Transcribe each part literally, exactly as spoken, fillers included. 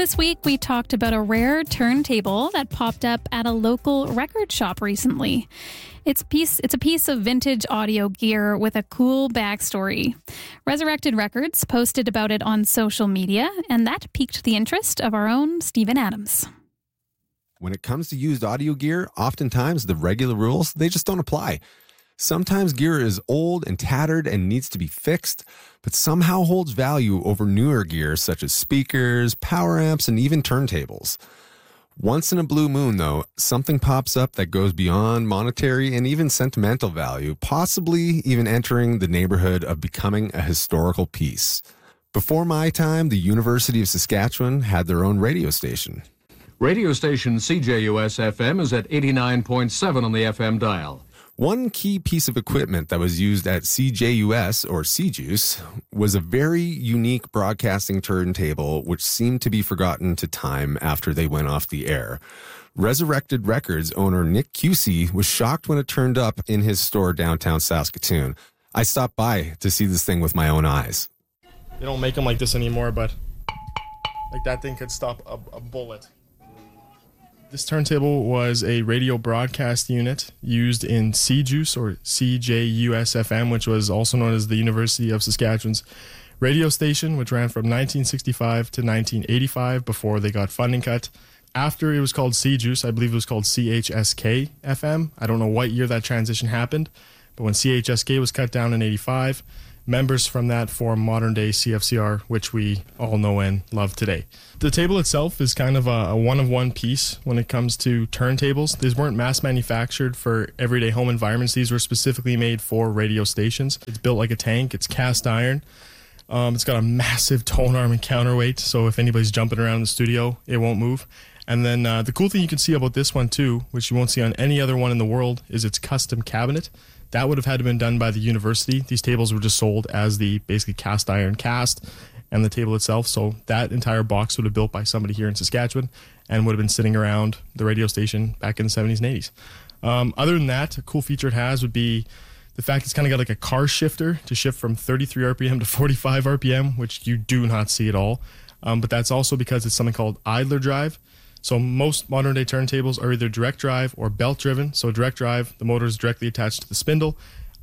this week, we talked about a rare turntable that popped up at a local record shop recently. It's, piece, it's a piece of vintage audio gear with a cool backstory. Resurrected Records posted about it on social media, and that piqued the interest of our own Steven Adams. When it comes to used audio gear, oftentimes the regular rules, they just don't apply. Sometimes gear is old and tattered and needs to be fixed, but somehow holds value over newer gear such as speakers, power amps, and even turntables. Once in a blue moon, though, something pops up that goes beyond monetary and even sentimental value, possibly even entering the neighborhood of becoming a historical piece. Before my time, the University of Saskatchewan had their own radio station. Radio station C J U S F M is at eighty-nine point seven on the F M dial. One key piece of equipment that was used at C J U S, or C-Juice, was a very unique broadcasting turntable which seemed to be forgotten to time after they went off the air. Resurrected Records owner Nick Cusey was shocked when it turned up in his store downtown Saskatoon. I stopped by to see this thing with my own eyes. They don't make them like this anymore, but like that thing could stop a, a bullet. This turntable was a radio broadcast unit used in C-Juice, or C J U S F M, which was also known as the University of Saskatchewan's radio station, which ran from nineteen sixty-five to nineteen eighty-five before they got funding cut. After it was called C-Juice, I believe it was called C H S K F M. I don't know what year that transition happened, but when C H S K was cut down in eighty-five, members from that form modern-day C F C R, which we all know and love today. The table itself is kind of a, a one-of-one piece when it comes to turntables. These weren't mass-manufactured for everyday home environments. These were specifically made for radio stations. It's built like a tank. It's cast iron. Um, it's got a massive tone arm and counterweight, so if anybody's jumping around in the studio, it won't move. And then uh, the cool thing you can see about this one, too, which you won't see on any other one in the world, is its custom cabinet. That would have had to been done by the university. These tables were just sold as the basically cast iron cast and the table itself. So that entire box would have been built by somebody here in Saskatchewan and would have been sitting around the radio station back in the seventies and eighties. Um, other than that, a cool feature it has would be the fact it's kind of got like a car shifter to shift from thirty-three R P M to forty-five R P M, which you do not see at all. Um, but that's also because it's something called idler drive. So most modern day turntables are either direct drive or belt driven. So direct drive, the motor is directly attached to the spindle.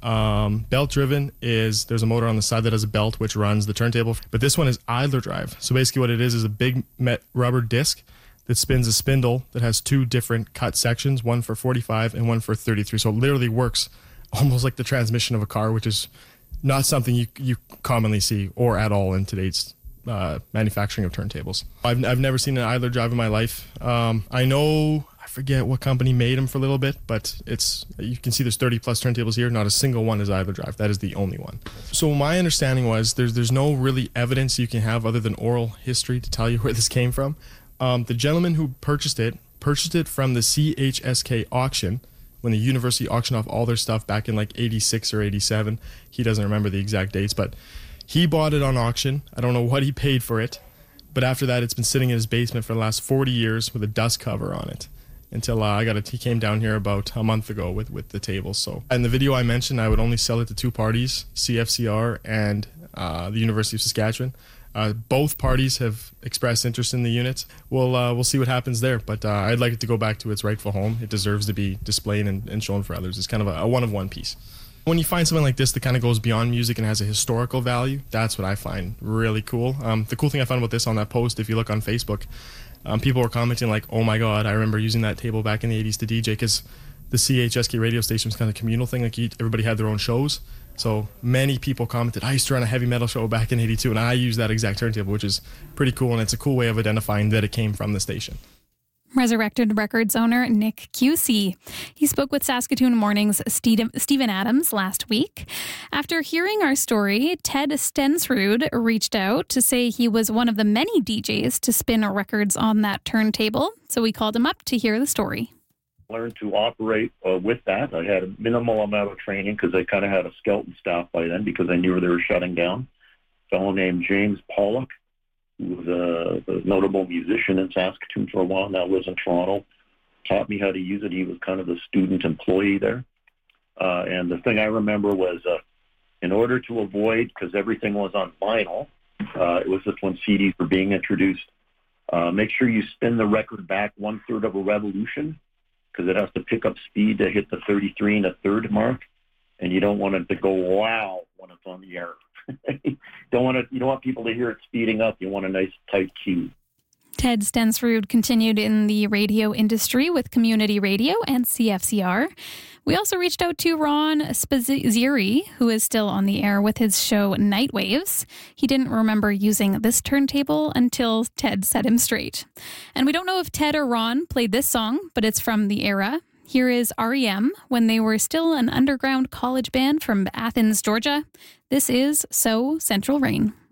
Um, belt driven is there's a motor on the side that has a belt which runs the turntable. But this one is idler drive. So basically what it is is a big met rubber disc that spins a spindle that has two different cut sections, one for forty-five and one for thirty-three. So it literally works almost like the transmission of a car, which is not something you you commonly see or at all in today's Uh, manufacturing of turntables. I've, I've never seen an idler drive in my life. Um, I know, I forget what company made them for a little bit, but it's you can see there's thirty plus turntables here. Not a single one is idler drive. That is the only one. So my understanding was there's there's no really evidence you can have other than oral history to tell you where this came from. Um, the gentleman who purchased it purchased it from the C H S K auction when the university auctioned off all their stuff back in like eighty-six or eighty-seven. He doesn't remember the exact dates, but he bought it on auction. I don't know what he paid for it, but after that, it's been sitting in his basement for the last forty years with a dust cover on it until uh, I got it. He came down here about a month ago with, with the table. So, in the video I mentioned, I would only sell it to two parties, C F C R and uh, the University of Saskatchewan. Uh, both parties have expressed interest in the unit. We'll uh, we'll see what happens there, but uh, I'd like it to go back to its rightful home. It deserves to be displayed and, and shown for others. It's kind of a, a one-of-one piece. When you find something like this that kind of goes beyond music and has a historical value, that's what I find really cool. Um, the cool thing I found about this on that post, if you look on Facebook, um, people were commenting like, oh my God, I remember using that table back in the eighties to D J, because the C H S K radio station was kind of a communal thing. Like everybody had their own shows. So many people commented, I used to run a heavy metal show back in eighty-two, and I used that exact turntable, which is pretty cool, and it's a cool way of identifying that it came from the station. Resurrected Records owner Nick Cusey. He spoke with Saskatoon Morning's Steven Adams last week. After hearing our story, Ted Stensrud reached out to say he was one of the many D Js to spin records on that turntable, so we called him up to hear the story. Learned to operate uh, with that. I had a minimal amount of training because I kind of had a skeleton staff by then because I knew they were shutting down. A fellow named James Pollock, who was a, a notable musician in Saskatoon for a while, now lives in Toronto, taught me how to use it. He was kind of the student employee there. Uh, and the thing I remember was uh, in order to avoid, because everything was on vinyl, uh, it was just when C Ds were being introduced, Uh, make sure you spin the record back one third of a revolution because it has to pick up speed to hit the thirty-three and a third mark. And you don't want it to go wow when it's on the air. don't want it, you don't want people to hear it speeding up. You want a nice tight cue. Ted Stensrud continued in the radio industry with community radio and C F C R. We also reached out to Ron Spazieri, who is still on the air with his show Night Waves. He didn't remember using this turntable until Ted set him straight. And we don't know if Ted or Ron played this song, but it's from the era. Here is R E M when they were still an underground college band from Athens, Georgia. This is So Central Rain.